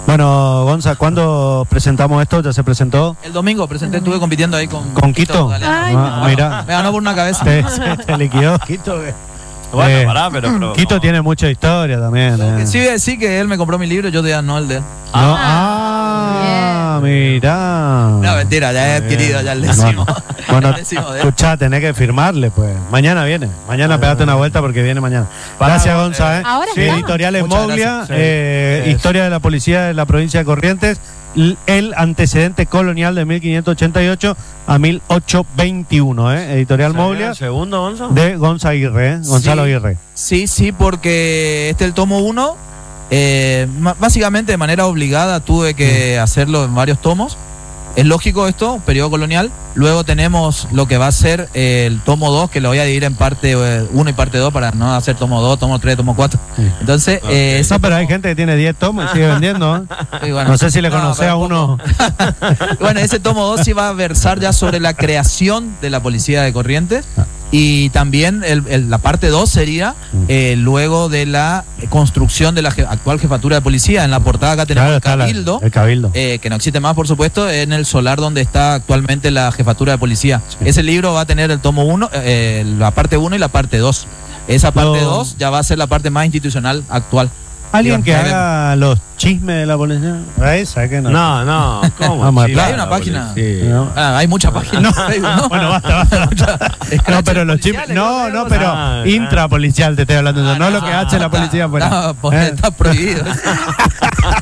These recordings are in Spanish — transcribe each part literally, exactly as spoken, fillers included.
Bueno, Gonza, ¿cuándo presentamos esto? ¿Ya se presentó? El domingo presenté, estuve compitiendo ahí con... ¿Con Quito? Dale. Ay, Ah, no. mira, Me ganó por una cabeza. te, se te liquidó Quito. que- Bueno, Eh, pará, pero... pero Quito no. tiene mucha historia también. Lo que eh. sí voy a decir que él me compró mi libro, yo ya no el de él. No, Ah, ah, mirá. No, mentira, ya he adquirido ya el Bueno, décimo. bueno, El décimo de él. escuchá, tenés que firmarle, pues. Mañana viene. Mañana pegate una vuelta porque viene mañana. Pará, Gracias, Gonza. ¿eh? Ahora Sí, está. Editoriales Muchas Moglia, gracias. Sí. eh, Sí. Historia de la Policía de la Provincia de Corrientes, l- el antecedente colonial de mil quinientos ochenta y ocho a mil ochocientos veintiuno. ¿eh? Editorial ¿Se viene Moglia el segundo, Gonzo? de Gonza Aguirre, ¿eh? Gonzalo Sí. Aguirre. Sí, sí, porque este es el tomo uno. Eh, ma- básicamente de manera obligada tuve que hacerlo en varios tomos. Es lógico esto, periodo colonial. Luego tenemos lo que va a ser eh, el tomo dos, que lo voy a dividir en parte uno y parte dos para no hacer tomo dos, tomo tres, tomo cuatro. Sí. Entonces, Ok. eh, ese No, pero hay tomo- gente que tiene diez tomos y sigue vendiendo. ¿eh? Sí, bueno. No sé si le No, conocé pero a uno. Bueno, ese tomo dos sí va a versar ya sobre la creación de la policía de Corrientes. Ah. Y también el- el- la parte dos sería Mm. eh, luego de la construcción de la je- actual jefatura de policía. En la portada acá tenemos Claro, el está la- Cabildo, el Cabildo. eh, que no existe más, por supuesto, en el solar donde está actualmente la jefatura de policía. Ese libro va a tener el tomo uno, eh, la parte uno y la parte dos. Esa parte Lo- dos ya va a ser la parte más institucional actual. Alguien que Digo, haga los chismes de la policía. ¿Ahí? ¿Sabes qué? No. No, no, ¿cómo? Vamos a Sí, hablar. Hay una la página. policía. No. Ah, hay muchas páginas. No. en Facebook, ¿no? Bueno, basta, basta. No, pero los chismes. policiales, No, ¿no? no, pero Ah, intrapolicial te estoy hablando. yo, Ah, no lo que hace la policía afuera. No, pues Eh. está prohibido.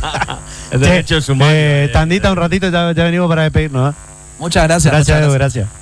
Es Che, derechos humanos. eh, eh. tandita un ratito, ya, ya venimos para despedirnos. ¿eh? Muchas gracias. Gracias, muchas Edu, gracias. gracias.